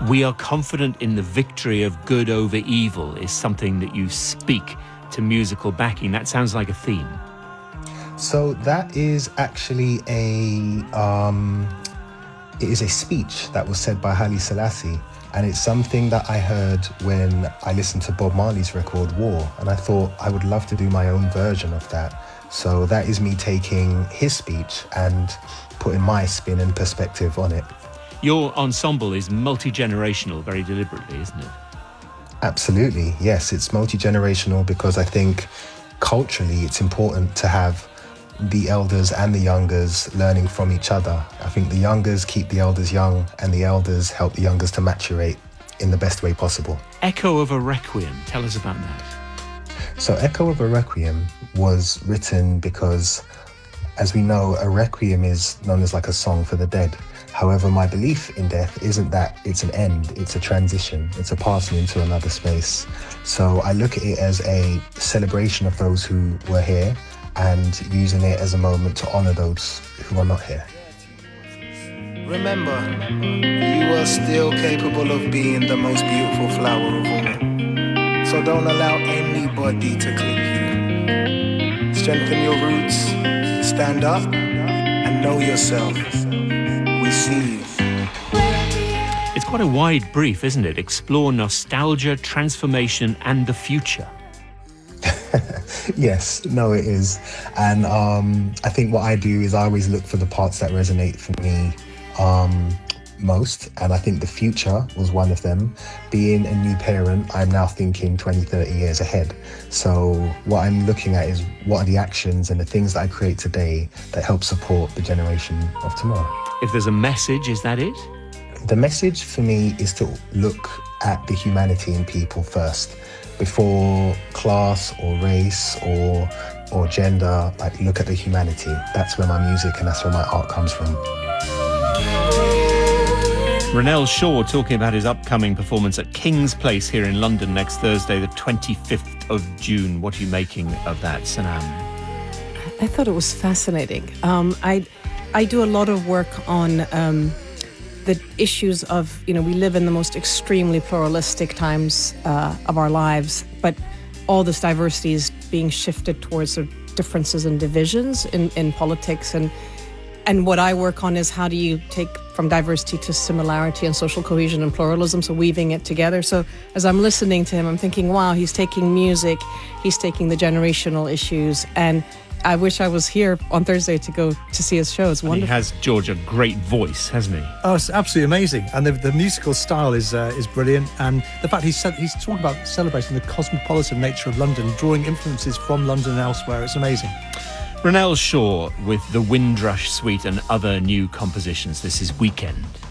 we are confident in the victory of good over evil is something that you speak to musical backing. That sounds like a theme. So that is actually it is a speech that was said by Haile Selassie, and it's something that I heard when I listened to Bob Marley's record War, and I thought I would love to do my own version of that. So that is me taking his speech and putting my spin and perspective on it. Your ensemble is multi-generational very deliberately, isn't it? Absolutely, yes. It's multi-generational because I think culturally it's important to have the elders and the youngers learning from each other. I think the youngers keep the elders young and the elders help the youngers to maturate in the best way possible. Echo of a Requiem, tell us about that. So Echo of a Requiem was written because, as we know, a requiem is known as like a song for the dead. However, my belief in death isn't that it's an end, it's a transition, it's a passing into another space. So I look at it as a celebration of those who were here and using it as a moment to honor those who are not here. Remember, you are still capable of being the most beautiful flower of all. So don't allow anybody to clip you. Strengthen your roots, stand up, and know yourself. We see you. It's quite a wide brief, isn't it? Explore nostalgia, transformation, and the future. Yes, no, it is. And I think what I do is I always look for the parts that resonate for me most. And I think the future was one of them. Being a new parent, I'm now thinking 20, 30 years ahead. So what I'm looking at is what are the actions and the things that I create today that help support the generation of tomorrow. If there's a message, is that it? The message for me is to look at the humanity in people first. Before class or race or gender, like look at the humanity. That's where my music and that's where my art comes from. Ronell Shaw talking about his upcoming performance at King's Place here in London next Thursday, the 25th of June. What are you making of that, Sanam? I thought it was fascinating. I do a lot of work on the issues of, we live in the most extremely pluralistic times of our lives, but all this diversity is being shifted towards sort of differences and divisions in politics. And what I work on is how do you take from diversity to similarity and social cohesion and pluralism, so weaving it together. So as I'm listening to him, I'm thinking, wow, he's taking music, he's taking the generational issues, and I wish I was here on Thursday to go to see his show. It's wonderful. He has, George, a great voice, hasn't he? Oh, it's absolutely amazing. And the musical style is brilliant. And the fact he's talking about celebrating the cosmopolitan nature of London, drawing influences from London and elsewhere. It's amazing. Ronell Shaw with the Windrush Suite and other new compositions. This is Weekend.